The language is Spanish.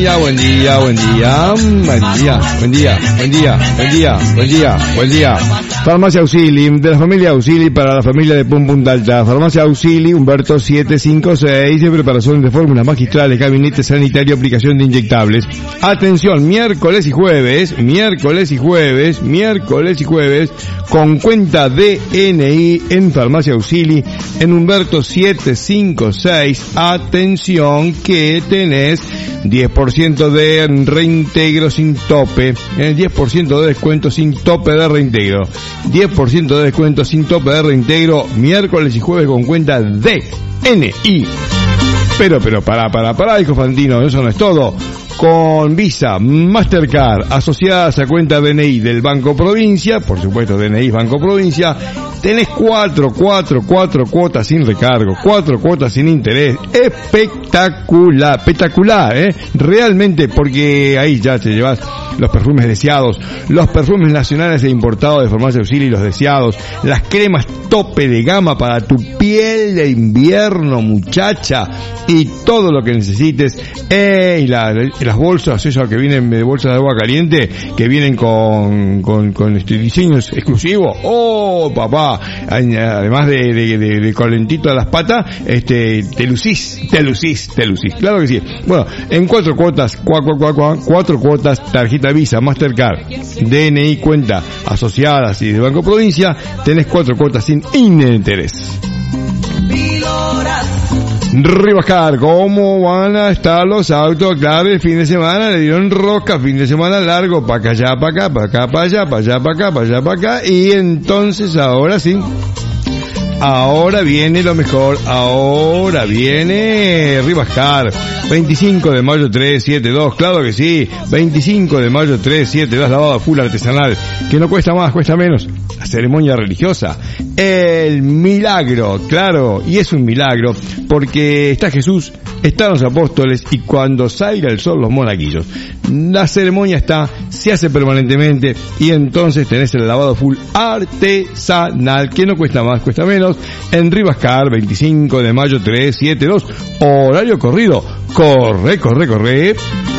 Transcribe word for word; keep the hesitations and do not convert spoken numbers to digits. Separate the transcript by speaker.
Speaker 1: día, buen día, buen día, buen día, buen día, buen día, buen día, buen día, buen día. Farmacia Auxili, de la familia Auxili para la familia de Pum Punta Alta. Farmacia Auxili, Humberto setecientos cincuenta y seis, de preparación de fórmulas magistrales, gabinete sanitario, aplicación de inyectables. Atención, miércoles y jueves, miércoles y jueves, miércoles y jueves, con cuenta D N I en Farmacia Auxili, en Humberto setecientos cincuenta y seis. Atención que tenés diez por ciento de reintegro sin tope, eh, diez por ciento de descuento sin tope de reintegro, diez por ciento de descuento sin tope de reintegro, miércoles y jueves con cuenta D N I. Pero, pero, pará, pará, pará, hijo Fantino, eso no es todo. Con Visa, Mastercard, asociadas a cuenta D N I del Banco Provincia, por supuesto D N I Banco Provincia, tenés cuatro, cuatro, cuatro cuotas sin recargo, cuatro cuotas sin interés, espectacular, espectacular, eh, realmente, porque ahí ya te llevas los perfumes deseados, los perfumes nacionales e importados de Farmacia Auxili, los deseados, las cremas tope de gama para tu piel de invierno, muchacha, y todo lo que necesites, eh, y la, las bolsas, esas que vienen de bolsas de agua caliente, que vienen con, con, con este diseños exclusivos, oh, papá, además de, de, de, de calentito a las patas, este, te lucís, te lucís, te lucís, claro que sí. Bueno, en cuatro cuotas, cuatro, cuatro, cuatro cuotas, tarjeta Visa, Mastercard, D N I, cuenta asociadas y de Banco Provincia, tenés cuatro cuotas sin interés. Rivascar, ¿cómo van a estar los autos? Claro, el fin de semana le dieron rosca, fin de semana largo, para allá, para acá, para acá, para allá, para allá, para acá, para allá, para acá, y entonces ahora sí, ahora viene lo mejor, ahora viene Rivascar, veinticinco de mayo trescientos setenta y dos, claro que sí, veinticinco de mayo trescientos setenta y dos, lavado full artesanal, que no cuesta más, cuesta menos. La ceremonia religiosa, el milagro, claro, y es un milagro, porque está Jesús, están los apóstoles, y cuando salga el sol, los monaguillos. La ceremonia está, se hace permanentemente, y entonces tenés el lavado full artesanal, que no cuesta más, cuesta menos, en Rivascar, veinticinco de mayo trescientos setenta y dos, horario corrido, corre, corre, corre.